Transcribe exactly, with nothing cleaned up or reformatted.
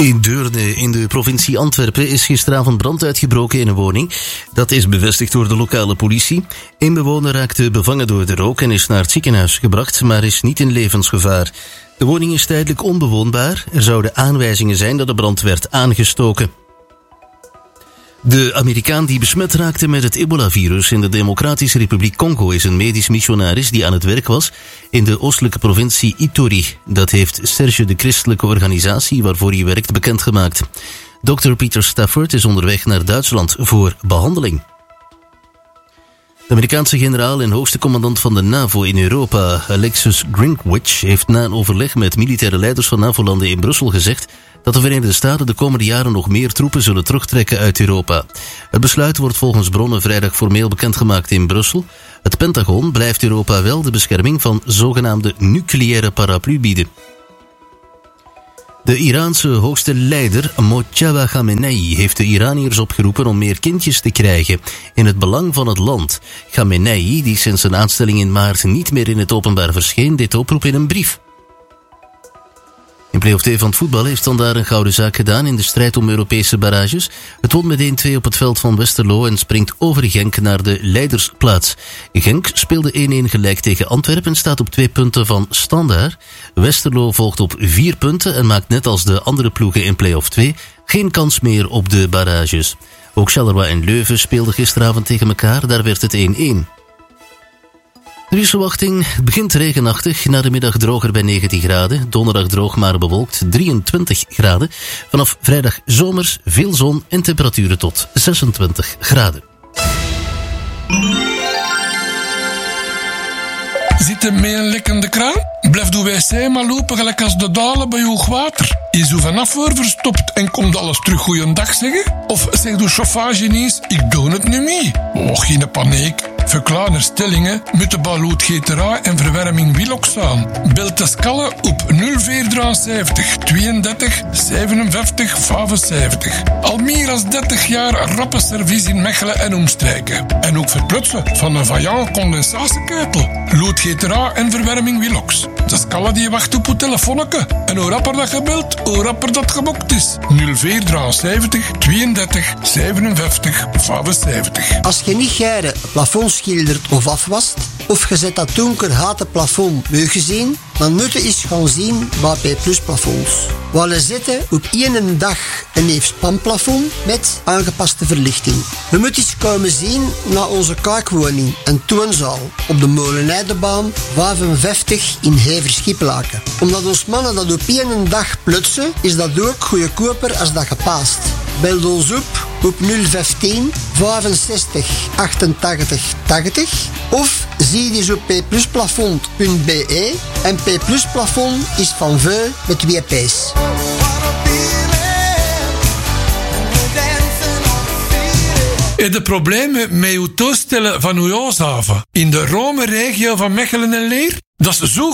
In Deurne in de provincie Antwerpen is gisteravond brand uitgebroken in een woning. Dat is bevestigd door de lokale politie. Een bewoner raakte bevangen door de rook en is naar het ziekenhuis gebracht, maar is niet in levensgevaar. De woning is tijdelijk onbewoonbaar. Er zouden aanwijzingen zijn dat de brand werd aangestoken. De Amerikaan die besmet raakte met het ebola-virus in de Democratische Republiek Congo is een medisch missionaris die aan het werk was in de oostelijke provincie Ituri. Dat heeft Serge, de christelijke organisatie waarvoor hij werkt, bekendgemaakt. dokter Peter Stafford is onderweg naar Duitsland voor behandeling. De Amerikaanse generaal en hoogste commandant van de NAVO in Europa, Alexis Grinkwitch, heeft na een overleg met militaire leiders van NAVO-landen in Brussel gezegd dat de Verenigde Staten de komende jaren nog meer troepen zullen terugtrekken uit Europa. Het besluit wordt volgens bronnen vrijdag formeel bekendgemaakt in Brussel. Het Pentagon blijft Europa wel de bescherming van zogenaamde nucleaire paraplu bieden. De Iraanse hoogste leider Mojtaba Khamenei heeft de Iraniërs opgeroepen om meer kindjes te krijgen in het belang van het land. Khamenei, die sinds zijn aanstelling in maart niet meer in het openbaar verscheen, deed oproep in een brief. In play-off twee van het voetbal heeft Standaard een gouden zaak gedaan in de strijd om Europese barrages. Het won met één twee op het veld van Westerlo en springt over Genk naar de leidersplaats. Genk speelde één-één gelijk tegen Antwerpen en staat op twee punten van Standaard. Westerlo volgt op vier punten en maakt net als de andere ploegen in play-off twee geen kans meer op de barrages. Ook Charleroi en Leuven speelden gisteravond tegen elkaar, daar werd het één-één. De weersverwachting: het begint regenachtig, na de middag droger bij negentien graden. Donderdag droog maar bewolkt, drieëntwintig graden. Vanaf vrijdag zomers, veel zon en temperaturen tot zesentwintig graden. Zit je met een lekkende kraan? Blijf de wc maar lopen gelijk als de dalen bij uw water. Is u vanaf voor verstopt en komt alles terug goeiedag zeggen? Of zeg de chauffage eens, ik doe het nu niet. Och, geen paniek. Voor kleine stellingen met de Baloot G T R A en verwarming Wiloxaan. Bel Tescalle op nul vier drieënzeventig tweeëndertig zevenenvijftig vijfenzeventig. Al meer dan dertig jaar rappe service in Mechelen en omstreken. En ook verprutsen van een Vaillant condensatieketel. Lood G T R A en verwarming Wilox. Tescalle die wacht op uw telefoonnetje. En hoe rapper dat gebeld, hoe rapper dat geboekt is. nul vier drieënzeventig tweeëndertig zevenenvijftig vijfenzeventig. Als je niet geire plafond schildert of afwast, of je zet dat donker houten plafond meugezien, dan moet je eens gaan zien bij P Plus Plafonds. We zetten op één dag een neef spanplafond met aangepaste verlichting. We moeten eens komen zien naar onze kaakwoning en toonzaal op de Molenaardebaan vijfenvijftig in Hever-Schiplaken. Omdat ons mannen dat op één dag plutsen, is dat ook goedkoper als dat gepaast. Bel ons op op nul vijftien vijfenzestig achtentachtig tachtig of zie eens op p plus plafond punt b e en P Plus Plafond is van veu met twee p's. En de problemen met uw toestellen van uw huishaven in de Rome-regio van Mechelen en Leer? Dat is zo